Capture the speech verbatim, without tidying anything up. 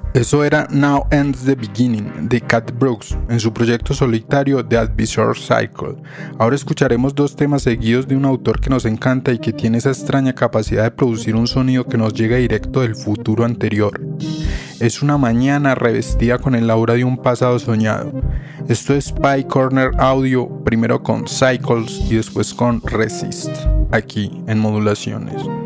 Eso era Now Ends the Beginning de Cat Brooks en su proyecto solitario The Bizarre Cycle. Ahora escucharemos dos temas seguidos de un autor que nos encanta y que tiene esa extraña capacidad de producir un sonido que nos llega directo del futuro anterior. Es una mañana revestida con el aura de un pasado soñado. Esto es Pie Corner Audio, primero con Cycles y después con Resist, aquí en Modulaciones.